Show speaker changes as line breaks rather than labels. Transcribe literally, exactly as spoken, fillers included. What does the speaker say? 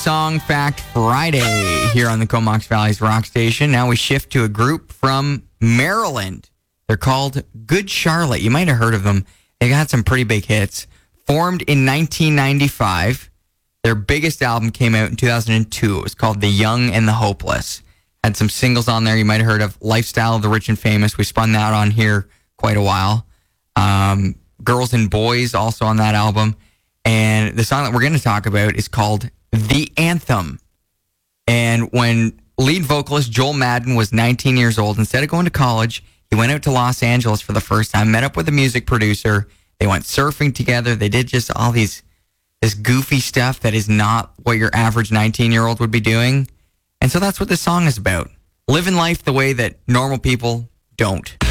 Song Fact Friday here on the Comox Valley's Rock Station. Now we shift to a group from Maryland. They're called Good Charlotte. You might have heard of them. They got some pretty big hits. Formed in nineteen ninety-five. Their biggest album came out in two thousand two. It was called The Young and the Hopeless. Had some singles on there you might have heard of. Lifestyle of the Rich and Famous. We spun that on here quite a while. Um, Girls and Boys also on that album. And the song that we're going to talk about is called The Anthem. And when lead vocalist Joel Madden was nineteen years old, instead of going to college, he went out to Los Angeles for the first time, met up with a music producer. They went surfing together. They did just all these this goofy stuff that is not what your average nineteen-year-old would be doing. And so that's what this song is about. Living life the way that normal people don't.